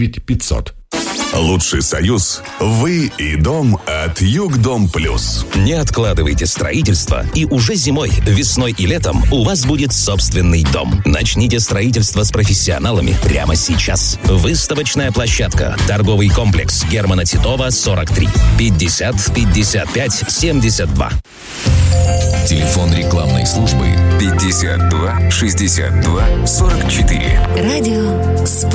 Ведь 500. Лучший союз – вы и дом от Югдом Плюс. Не откладывайте строительство, и уже зимой, весной и летом у вас будет собственный дом. Начните строительство с профессионалами прямо сейчас. Выставочная площадка. Торговый комплекс Германа Титова, 43. 50 55 72. Телефон рекламной службы 52 62 44. Радио